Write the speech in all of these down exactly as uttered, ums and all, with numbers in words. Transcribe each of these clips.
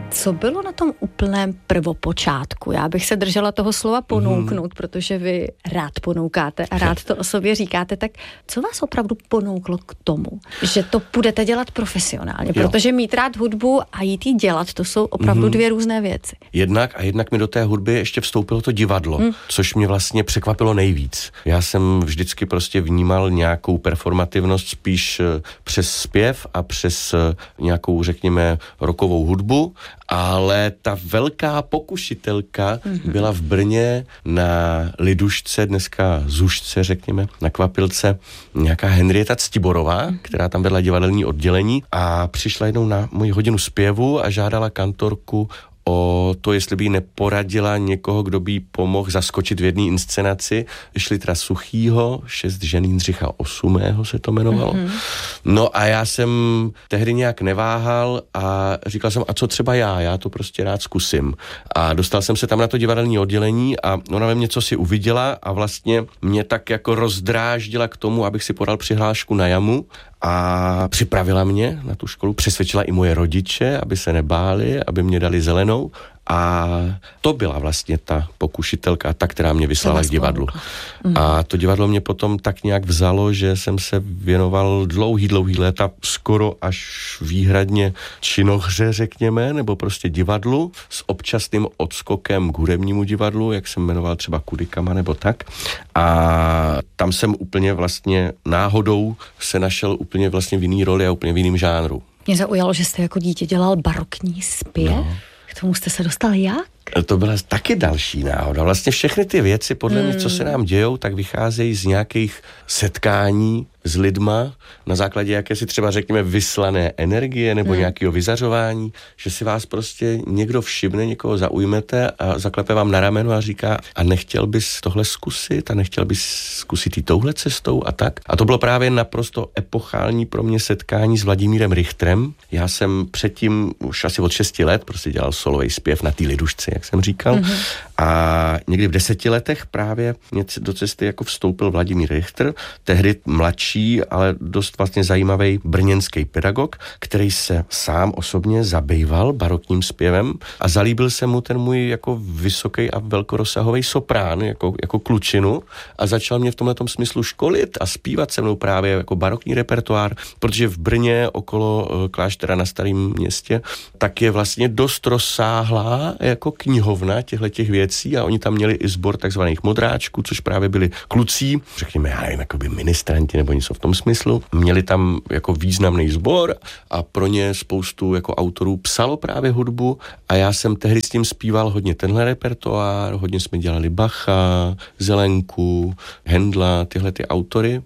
Co bylo na tom úplném prvopočátku? Já bych se držela toho slova ponouknout, mm. protože vy rád ponoukáte a rád to o sobě říkáte. Tak co vás opravdu ponouklo k tomu, že to budete dělat profesionálně? Jo. Protože mít rád hudbu a jít jí dělat, to jsou opravdu mm. dvě různé věci. Jednak a jednak mi do té hudby ještě vstoupilo to divadlo, mm. což mě vlastně překvapilo nejvíc. Já jsem vždycky prostě vnímal nějakou performativnost spíš přes zpěv a přes nějakou, řekněme, rockovou hudbu, ale ta velká pokušitelka mm-hmm. byla v Brně na Lidušce, dneska Zušce, řekněme, na Kvapilce, nějaká Henrieta Ctiborová, mm-hmm. která tam vedla divadelní oddělení a přišla jednou na moji hodinu zpěvu a žádala kantorku o to, jestli by jí neporadila někoho, kdo by jí pomohl zaskočit v jedné inscenaci. Šlitra Suchýho, Šest žen Jindřicha osmého se to jmenovalo. Mm-hmm. No a já jsem tehdy nějak neváhal a říkal jsem, a co třeba já? Já to prostě rád zkusím. A dostal jsem se tam na to divadelní oddělení a ona ve mně co si uviděla a vlastně mě tak jako rozdráždila k tomu, abych si podal přihlášku na jamu a připravila mě na tu školu, přesvědčila i moje rodiče, aby se nebáli, aby mě dali zelenou a to byla vlastně ta pokušitelka, ta, která mě vyslala k divadlu. Mm. A to divadlo mě potom tak nějak vzalo, že jsem se věnoval dlouhý, dlouhý léta skoro až výhradně činohře, řekněme, nebo prostě divadlu s občasným odskokem k hudebnímu divadlu, jak jsem jmenoval třeba Kudikama nebo tak. A tam jsem úplně vlastně náhodou se našel úplně vlastně v jiný roli a úplně v jiným žánru. Mě zaujalo, že jste jako dítě dělal barokní zpěv. No. K tomu jste se dostal jak? To byla taky další náhoda. Vlastně všechny ty věci, podle hmm. mě, co se nám dějou, tak vycházejí z nějakých setkání s lidma, na základě jakési třeba řekněme vyslané energie nebo hmm. nějakého vyzařování, že si vás prostě někdo všimne, někoho zaujmete a zaklepe vám na rameno a říká, a nechtěl bys tohle zkusit a nechtěl bys zkusit i touhle cestou a tak. A to bylo právě naprosto epochální pro mě setkání s Vladimírem Richterem. Já jsem předtím už asi od šesti let prostě dělal solový zpěv na té Lidušce, jak jsem říkal. Mm-hmm. A někdy v deseti letech právě do cesty jako vstoupil Vladimír Richter, tehdy mladší, ale dost vlastně zajímavý brněnský pedagog, který se sám osobně zabýval barokním zpěvem a zalíbil se mu ten můj jako vysoký a velkorozsahový soprán, jako, jako klučinu a začal mě v tomhletom smyslu školit a zpívat se mnou právě jako barokní repertoár, protože v Brně okolo kláštera na Starém Městě tak je vlastně dost rozsáhlá jako knihovna těchto věcí a oni tam měli i sbor takzvaných modráčků, což právě byli kluci, řekněme, já nevím, jakoby ministranti nebo něco v tom smyslu. Měli tam jako významný sbor a pro ně spoustu jako autorů psalo právě hudbu a já jsem tehdy s tím zpíval hodně tenhle repertoár, hodně jsme dělali Bacha, Zelenku, Hendla, tyhle ty autory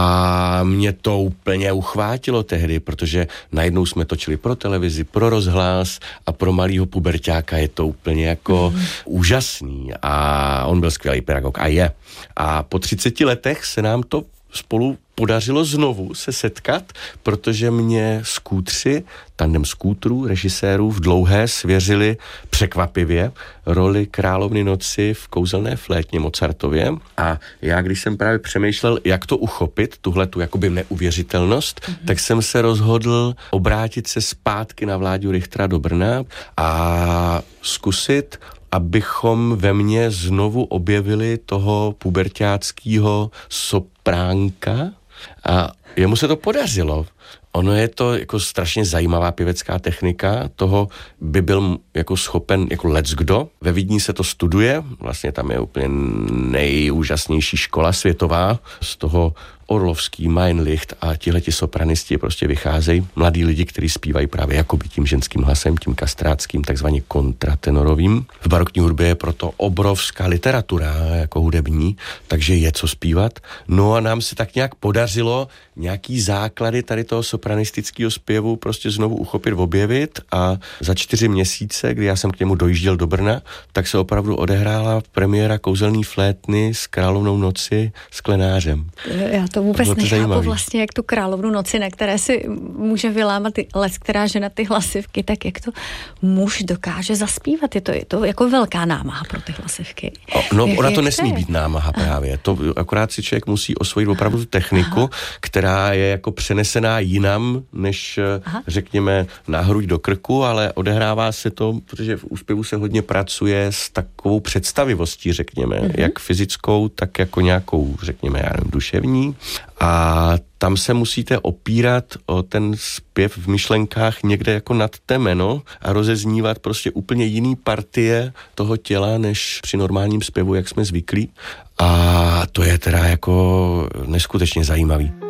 a mě to úplně uchvátilo tehdy, protože najednou jsme točili pro televizi, pro rozhlas a pro malýho puberťáka je to úplně jako mm. úžasný a on byl skvělý pedagog a je. A po třiceti letech se nám to spolu podařilo znovu se setkat, protože mě skútři, tandem skútrů, režisérů v Dlouhé svěřili překvapivě roli Královny noci v Kouzelné flétně Mozartově a já, když jsem právě přemýšlel, jak to uchopit, tuhletu jakoby neuvěřitelnost, mm-hmm. tak jsem se rozhodl obrátit se zpátky na Vláďu Richtera do Brna a zkusit, abychom ve mně znovu objevili toho puberťáckého sopránka a jemu se to podařilo. Ono je to jako strašně zajímavá pěvecká technika, toho by byl jako schopen jako leckdo. Ve Vídni se to studuje, vlastně tam je úplně nejúžasnější škola světová, z toho Orlovský, Meinlicht a tihleti sopranisti prostě vycházejí. Mladí lidi, kteří zpívají právě jakoby tím ženským hlasem, tím kastráckým, takzvaně kontratenorovým. V barokní hudbě je proto obrovská literatura jako hudební, takže je co zpívat. No a nám se tak nějak podařilo nějaký základy tady toho sopranistického zpěvu prostě znovu uchopit, objevit a za čtyři měsíce, kdy já jsem k němu dojížděl do Brna, tak se opravdu odehrála premiéra Kouzelné flétny s Královnou noci s Klenářem. Já to vůbec to nechápu zajímavý. vlastně, jak tu královnu noci, na které si může vylámat ty, les, která žena ty hlasivky, tak jak to muž dokáže zaspívat. Je to, je to jako velká námaha pro ty hlasivky. O, no, jak, ona jak to nesmí je? být námaha právě. To akorát si člověk musí osvojit opravdu tu techniku, Aha. která je jako přenesená jinam, než Aha. řekněme na hruď do krku, ale odehrává se to, protože v úspěvu se hodně pracuje s takovou představivostí, řekněme, mm-hmm. jak fyzickou, tak jako nějakou, řekněme, já nevím, duševní. A tam se musíte opírat o ten zpěv v myšlenkách někde jako nad temeno a rozeznívat prostě úplně jiný partie toho těla, než při normálním zpěvu, jak jsme zvyklí. A to je teda jako neskutečně zajímavý.